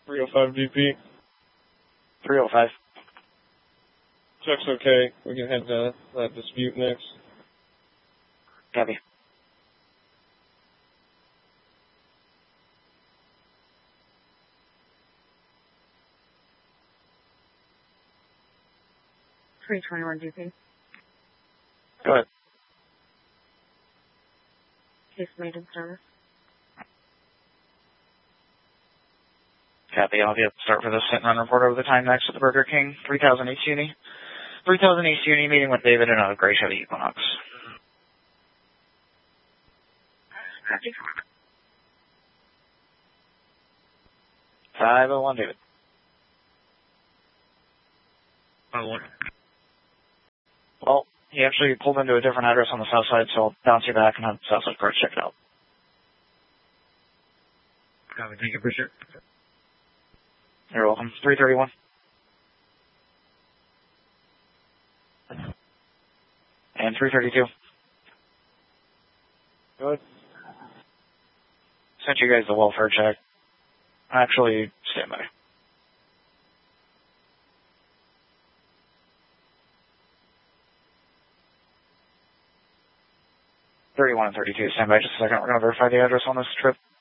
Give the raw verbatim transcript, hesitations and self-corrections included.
three oh five D P. three oh five. Check's okay. We can head to that dispute next. Copy. three twenty-one D P. Go ahead. Case maintenance service. Copy. I'll get start for the sit and run report over the time next at the Burger King. three thousand East Uni. three thousand East Uni meeting with David in a gray Chevy Equinox. five oh one, David. five oh one. Well, he actually pulled into a different address on the south side, so I'll bounce you back and have the south side card check it out. Copy. Thank you. Appreciate it. You're welcome. three thirty-one. And three thirty-two. Good. Sent you guys the welfare check. Actually, stand by. thirty-one and thirty-two, stand by just a second. We're going to verify the address on this trip.